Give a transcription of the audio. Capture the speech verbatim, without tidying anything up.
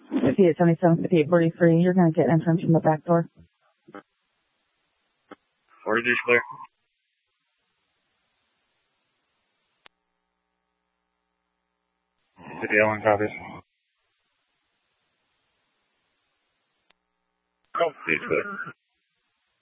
fifty-eight seventy-seven, fifty-eight forty-three. You're going to get entrance from the back door. forty-three clear. fifty-eight one copies. Oh, clear.